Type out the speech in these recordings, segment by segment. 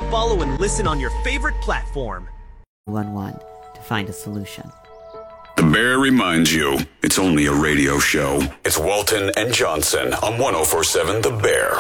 follow and listen on your favorite platform. 911 to find a solution. The Bear reminds you, it's only a radio show. It's Walton and Johnson on 104.7 The Bear.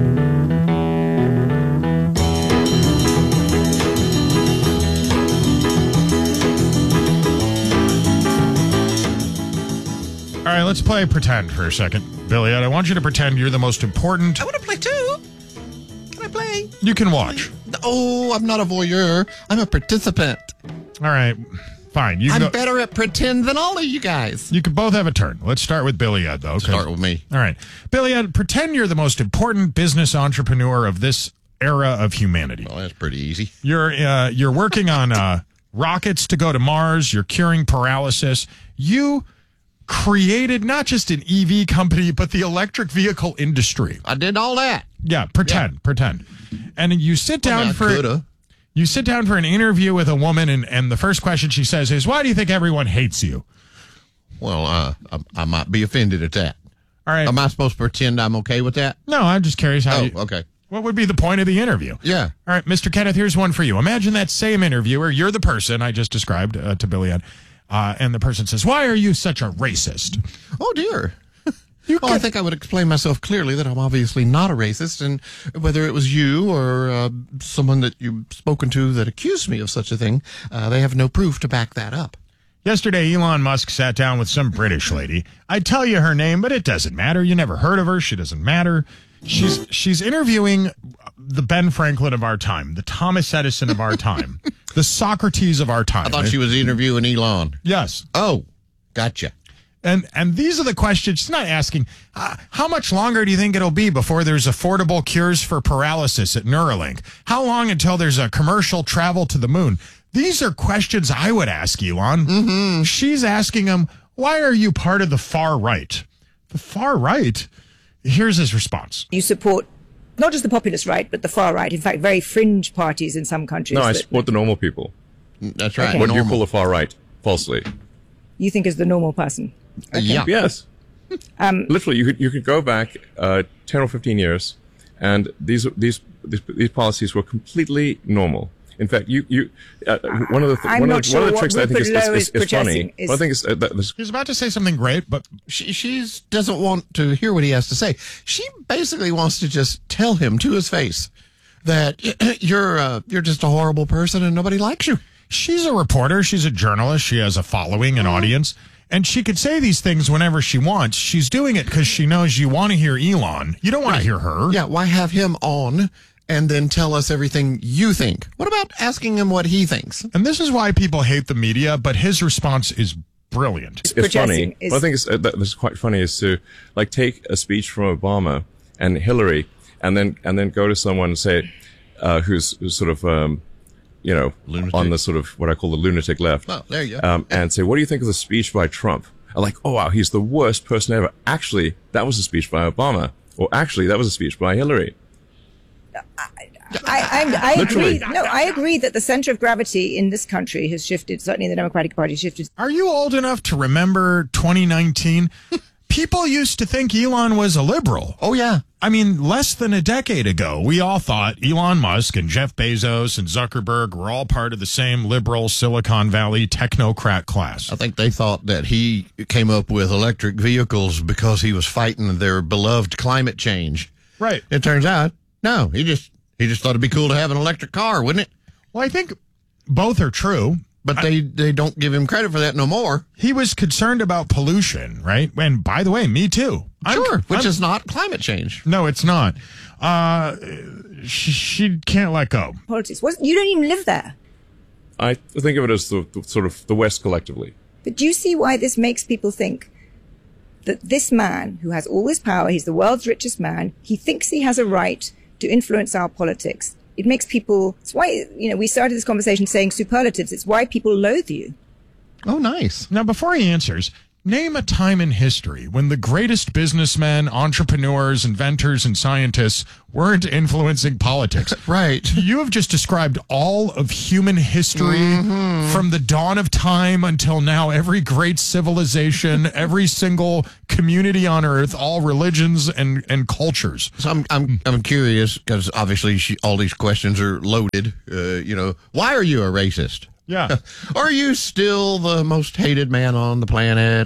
All right, let's play pretend for a second. Billy, I want you to pretend you're the most important. I want to play too. Can I play? You can watch. Oh, I'm not a voyeur. I'm a participant. All right, fine. I'm better at pretend than all of you guys. You can both have a turn. Let's start with Billy Ed, though. Start with me. All right. Billy Ed, pretend you're the most important business entrepreneur of this era of humanity. Well, that's pretty easy. You're working on rockets to go to Mars. You're curing paralysis. You created not just an EV company, but the electric vehicle industry. I did all that. Yeah, pretend. And you sit down you sit down for an interview with a woman, and the first question she says is, "Why do you think everyone hates you?" Well, I might be offended at that. All right. Am I supposed to pretend I'm okay with that? No, I'm just curious how okay. What would be the point of the interview? Yeah. All right, Mr. Kenneth, here's one for you. Imagine that same interviewer. You're the person I just described to Billy Ed. And the person says, "Why are you such a racist?" Oh, dear. I think I would explain myself clearly that I'm obviously not a racist, and whether it was you or someone that you've spoken to that accused me of such a thing, they have no proof to back that up. Yesterday, Elon Musk sat down with some British lady. I'd tell you her name, but it doesn't matter. You never heard of her. She doesn't matter. She's interviewing the Ben Franklin of our time, the Thomas Edison of our time, the Socrates of our time. I thought she was interviewing Elon. Yes. Oh, gotcha. And these are the questions. She's not asking, how much longer do you think it'll be before there's affordable cures for paralysis at Neuralink? How long until there's a commercial travel to the moon? These are questions I would ask Elon. Mm-hmm. She's asking him, why are you part of the far right? The far right? Here's his response. You support not just the populist right, but the far right. In fact, very fringe parties in some countries. No, I support the normal people. That's right. Okay. What do you call the far right? Falsely. You think as the normal person? Okay. Yeah. Yes. Literally, you could go back 10 or 15 years, and these policies were completely normal. In fact, one of the tricks that I think is funny. One thing is he's about to say something great, but she doesn't want to hear what he has to say. She basically wants to just tell him to his face that you're just a horrible person and nobody likes you. She's a reporter. She's a journalist. She has a following, an audience. And she could say these things whenever she wants. She's doing it because she knows you want to hear Elon. You don't want to hear her. Yeah, why have him on and then tell us everything you think? What about asking him what he thinks? And this is why people hate the media, but his response is brilliant. It's funny. One thing that's quite funny is to take a speech from Obama and Hillary and then go to someone and say, who's sort of, lunatic. On the sort of what I call the lunatic left. Oh, there you go. And say, what do you think of the speech by Trump? I'm like, oh, wow, he's the worst person ever. Actually, that was a speech by Obama. Or actually, that was a speech by Hillary. I agree. No, I agree that the center of gravity in this country has shifted. Certainly, the Democratic Party shifted. Are you old enough to remember 2019? People used to think Elon was a liberal. Oh, yeah. I mean, less than a decade ago, we all thought Elon Musk and Jeff Bezos and Zuckerberg were all part of the same liberal Silicon Valley technocrat class. I think they thought that he came up with electric vehicles because he was fighting their beloved climate change. Right. It turns out, no, he just thought it'd be cool to have an electric car, wouldn't it? Well, I think both are true. But they don't give him credit for that no more. He was concerned about pollution, right? And by the way, me too. Which is not climate change. No, it's not. She can't let go. Politics. You don't even live there. I think of it as the sort of the West collectively. But do you see why this makes people think that this man who has all this power, he's the world's richest man, he thinks he has a right to influence our politics? It makes people, it's why, we started this conversation saying superlatives. It's why people loathe you. Oh, nice. Now, before he answers, Name a time in history when the greatest businessmen, entrepreneurs, inventors, and scientists weren't influencing politics. Right. You have just described all of human history from the dawn of time until now. Every great civilization, every single community on earth, all religions and cultures. So I'm curious because obviously all these questions are loaded. Why are you a racist? Yeah. Are you still the most hated man on the planet?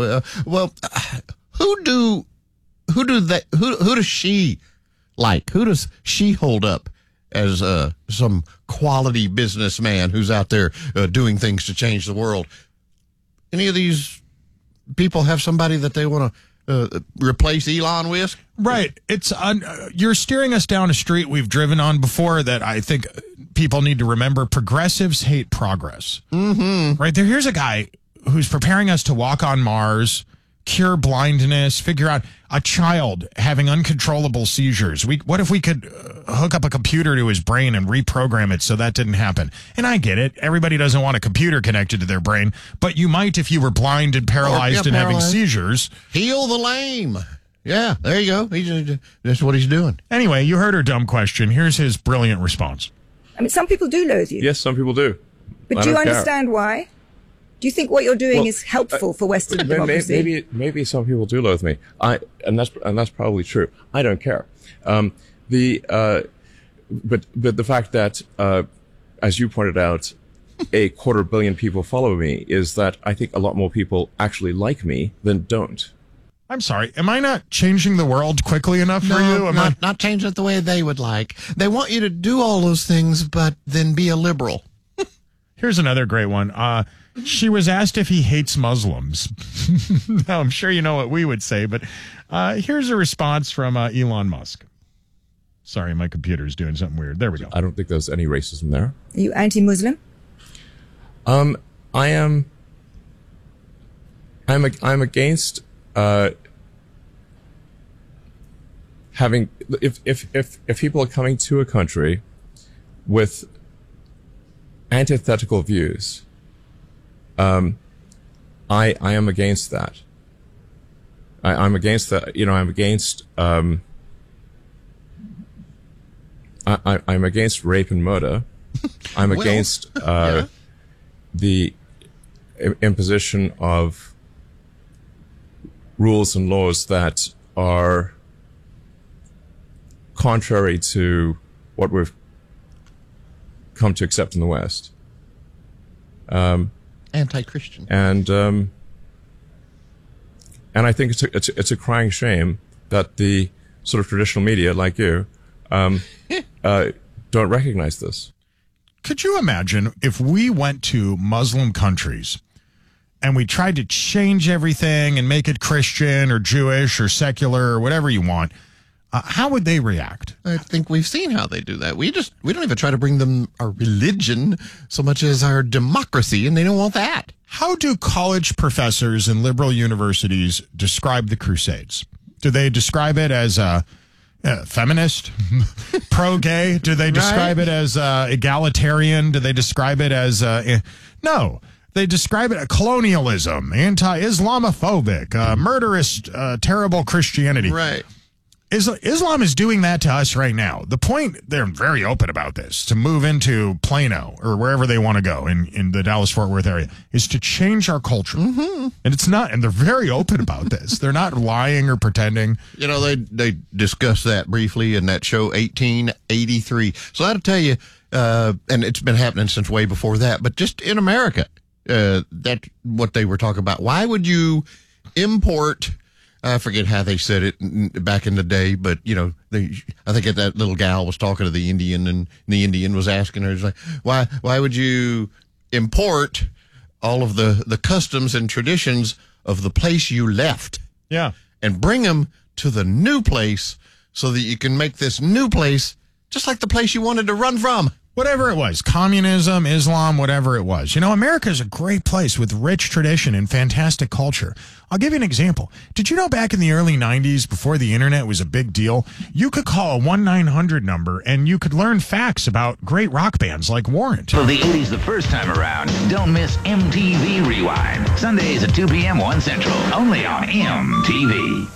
Who does she like? Who does she hold up as some quality businessman who's out there doing things to change the world? Any of these people have somebody that they want to replace Elon with? Right. It's you're steering us down a street we've driven on before that I think people need to remember. Progressives hate progress. Mm-hmm. Right there. Here's a guy who's preparing us to walk on Mars, cure blindness, figure out a child having uncontrollable seizures. What if we could hook up a computer to his brain and reprogram it so that didn't happen? And I get it. Everybody doesn't want a computer connected to their brain, but you might if you were blind and paralyzed and having seizures. Heal the lame. Yeah, there you go. That's what he's doing. Anyway, you heard her dumb question. Here's his brilliant response. I mean, some people do loathe you. Yes, some people do. But do you understand why? Do you think what you're doing is helpful for Western democracy? Maybe some people do loathe me. And that's probably true. I don't care. But the fact that, as you pointed out, 250 million people follow me is that I think a lot more people actually like me than don't. I'm sorry. Am I not changing the world quickly enough for you? Not changing it the way they would like. They want you to do all those things, but then be a liberal. Here's another great one. She was asked if he hates Muslims. Now, I'm sure you know what we would say, but here's a response from Elon Musk. Sorry, my computer's doing something weird. There we go. I don't think there's any racism there. Are you anti-Muslim? I'm against having if people are coming to a country with antithetical views, I am against that. I'm against that. I'm against I'm against rape and murder. I'm against the imposition of rules and laws that are contrary to what we've come to accept in the West. Anti-Christian. And I think it's a crying shame that the sort of traditional media, like you, don't recognize this. Could you imagine if we went to Muslim countries and we tried to change everything and make it Christian or Jewish or secular or whatever you want? How would they react? I think we've seen how they do that. We don't even try to bring them our religion so much as our democracy, and they don't want that. How do college professors in liberal universities describe the Crusades? Do they describe it as feminist, pro-gay? Do they describe it as egalitarian? Do they describe it as no? They describe it as colonialism, anti-Islamophobic, murderous, terrible Christianity. Right. Islam is doing that to us right now. The point, they're very open about this, to move into Plano or wherever they want to go in the Dallas-Fort Worth area, is to change our culture. Mm-hmm. And it's not, and they're very open about this. They're not lying or pretending. They discussed that briefly in that show 1883. So that'll tell you, and it's been happening since way before that, but just in America, that's what they were talking about. Why would you import... I forget how they said it back in the day, but, I think that little gal was talking to the Indian, and the Indian was asking her, like, why would you import all of the customs and traditions of the place you left? Yeah. And bring them to the new place so that you can make this new place just like the place you wanted to run from. Whatever it was, communism, Islam, whatever it was. You know, America is a great place with rich tradition and fantastic culture. I'll give you an example. Did you know back in the early 90s, before the internet was a big deal, you could call a 1-900 number and you could learn facts about great rock bands like Warrant. For the 80s the first time around, don't miss MTV Rewind. Sundays at 2 p.m. 1 Central, only on MTV.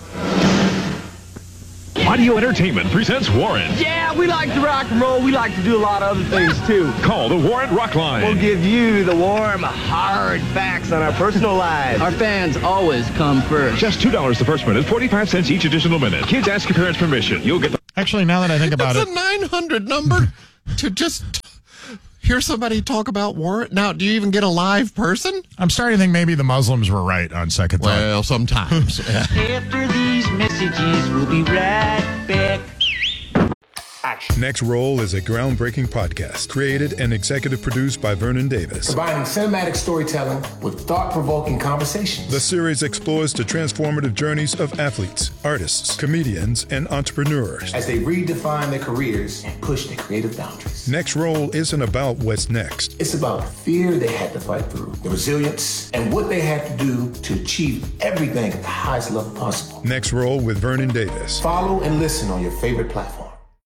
Audio Entertainment presents Warrant. Yeah, we like to rock and roll. We like to do a lot of other things, too. Call the Warrant Rock Line. We'll give you the warm, hard facts on our personal lives. Our fans always come first. Just $2 the first minute, 45 cents each additional minute. Kids, ask your parents' permission. You'll get the... Actually, now that I think about That's a 900 number to just hear somebody talk about Warrant. Now, do you even get a live person? I'm starting to think maybe the Muslims were right on second thought. Well, sometimes. After these messages, we'll be right back. Next Roll is a groundbreaking podcast created and executive produced by Vernon Davis. Combining cinematic storytelling with thought-provoking conversations. The series explores the transformative journeys of athletes, artists, comedians, and entrepreneurs as they redefine their careers and push their creative boundaries. Next Roll isn't about what's next. It's about the fear they had to fight through, the resilience, and what they had to do to achieve everything at the highest level possible. Next Roll with Vernon Davis. Follow and listen on your favorite platform.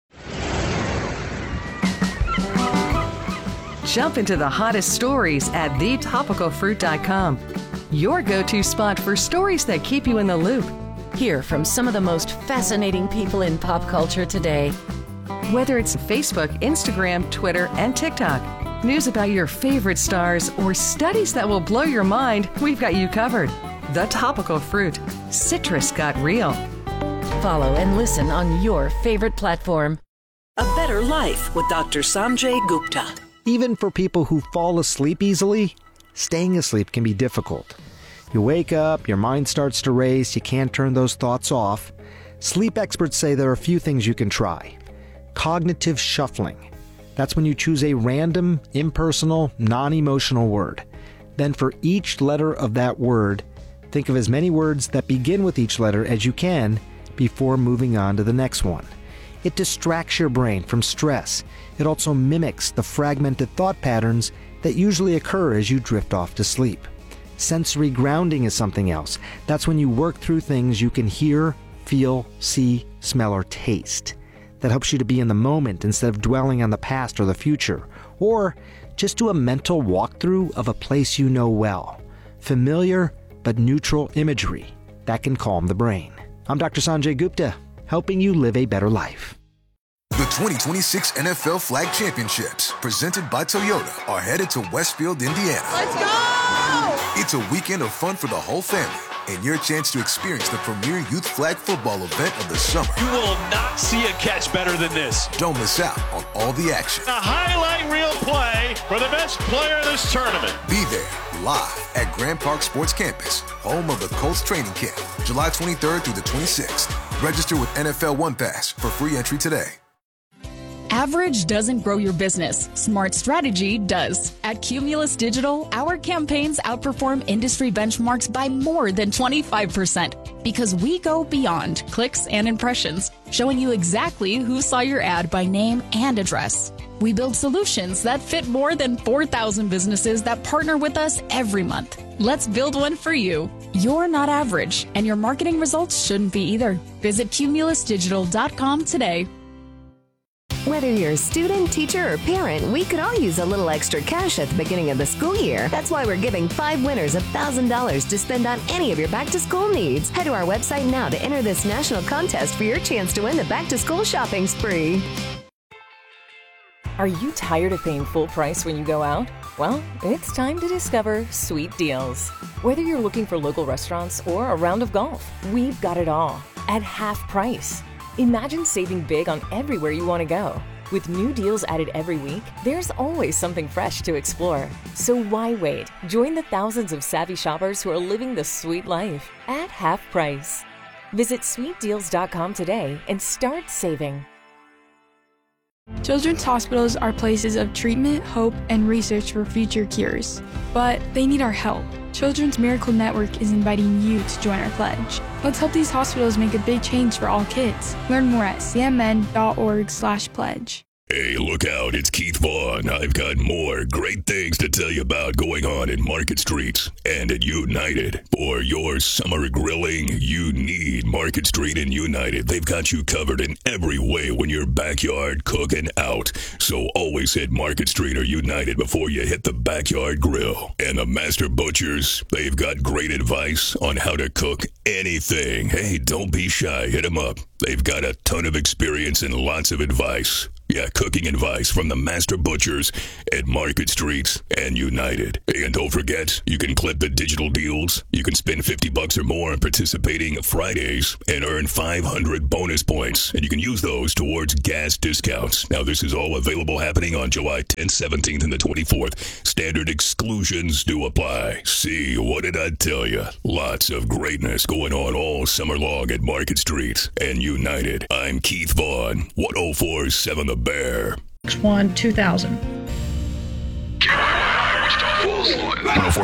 Jump into the hottest stories at thetopicalfruit.com. Your go-to spot for stories that keep you in the loop. Hear from some of the most fascinating people in pop culture today. Whether it's Facebook, Instagram, Twitter, and TikTok, news about your favorite stars, or studies that will blow your mind, we've got you covered. The Topical Fruit. Citrus got real. Follow and listen on your favorite platform. A Better Life with Dr. Sanjay Gupta. Even for people who fall asleep easily, staying asleep can be difficult. You wake up, your mind starts to race, you can't turn those thoughts off. Sleep experts say there are a few things you can try. Cognitive shuffling. That's when you choose a random, impersonal, non-emotional word. Then for each letter of that word, think of as many words that begin with each letter as you can before moving on to the next one. It distracts your brain from stress. It also mimics the fragmented thought patterns that usually occur as you drift off to sleep. Sensory grounding is something else. That's when you work through things you can hear, feel, see, smell, or taste. That helps you to be in the moment instead of dwelling on the past or the future. Or just do a mental walkthrough of a place you know well. Familiar but neutral imagery. That can calm the brain. I'm Dr. Sanjay Gupta, helping you live a better life. The 2026 NFL Flag Championships, presented by Toyota, are headed to Westfield, Indiana. Let's go! It's a weekend of fun for the whole family and your chance to experience the premier youth flag football event of the summer. You will not see a catch better than this. Don't miss out on all the action. A highlight reel play for the best player in this tournament. Be there live at Grand Park Sports Campus, home of the Colts training camp, July 23rd through the 26th. Register with NFL One Pass for free entry today. Average doesn't grow your business. Smart strategy does. At Cumulus Digital, our campaigns outperform industry benchmarks by more than 25% because we go beyond clicks and impressions, showing you exactly who saw your ad by name and address. We build solutions that fit more than 4,000 businesses that partner with us every month. Let's build one for you. You're not average, and your marketing results shouldn't be either. Visit cumulusdigital.com today. Whether you're a student, teacher, or parent, we could all use a little extra cash at the beginning of the school year. That's why we're giving 5 winners $1,000 to spend on any of your back-to-school needs. Head to our website now to enter this national contest for your chance to win the back-to-school shopping spree. Are you tired of paying full price when you go out? Well, it's time to discover Sweet Deals. Whether you're looking for local restaurants or a round of golf, we've got it all at half price. Imagine saving big on everywhere you want to go. With new deals added every week, there's always something fresh to explore. So why wait? Join the thousands of savvy shoppers who are living the sweet life at half price. Visit sweetdeals.com today and start saving. Children's hospitals are places of treatment, hope, and research for future cures. But they need our help. Children's Miracle Network is inviting you to join our pledge. Let's help these hospitals make a big change for all kids. Learn more at cmn.org/pledge. Hey, look out, it's Keith Vaughn. I've got more great things to tell you about going on in Market Streets and at United. For your summer grilling, you need Market Street and United. They've got you covered in every way when you're backyard cooking out. So always hit Market Street or United before you hit the backyard grill. And the Master Butchers, they've got great advice on how to cook anything. Hey, don't be shy, hit them up. They've got a ton of experience and lots of advice. Yeah, cooking advice from the Master Butchers at Market Street and United. And don't forget, you can clip the digital deals. You can spend $50 or more on participating Fridays and earn 500 bonus points. And you can use those towards gas discounts. Now, this is all available happening on July 10th, 17th, and the 24th. Standard exclusions do apply. See, what did I tell you? Lots of greatness going on all summer long at Market Street and United. I'm Keith Vaughn, 104.7 The Bear. X1 2000. 104.7